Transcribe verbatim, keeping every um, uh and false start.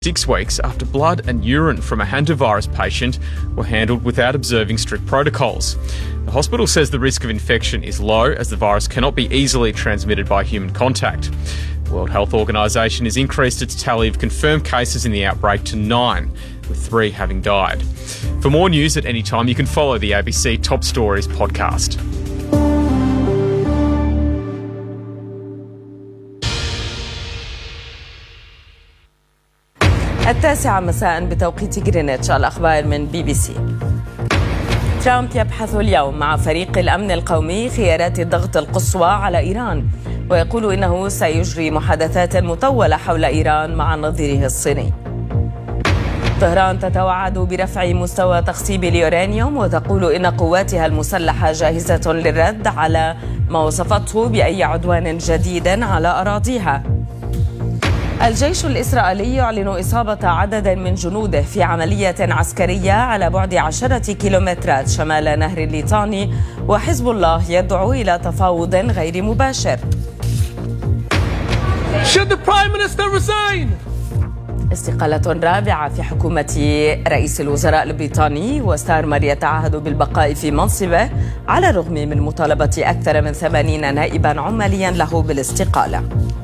six weeks after blood and urine from a hantavirus patient were handled without observing strict protocols. The hospital says the risk of infection is low as the virus cannot be easily transmitted by human contact. The World Health Organisation has increased its tally of confirmed cases in the outbreak to nine, with three having died. For more news at any time, you can follow the A B C Top Stories podcast. التاسعة مساء بتوقيت غرينتش. الأخبار من بي بي سي. ترامب يبحث اليوم مع فريق الأمن القومي خيارات الضغط القصوى على إيران، ويقول إنه سيجري محادثات مطولة حول إيران مع نظيره الصيني. طهران تتوعد برفع مستوى تخصيب اليورانيوم وتقول إن قواتها المسلحة جاهزة للرد على ما وصفته بأي عدوان جديد على أراضيها. الجيش الإسرائيلي يعلن إصابة عدد من جنوده في عملية عسكرية على بعد عشرة كيلومترات شمال نهر الليطاني، وحزب الله يدعو إلى تفاوض غير مباشر. Should the Prime Minister resign? استقالة رابعة في حكومة رئيس الوزراء البريطاني، وستارمر يتعهد بالبقاء في منصبه على الرغم من مطالبة أكثر من ثمانين نائبا عماليا له بالاستقالة.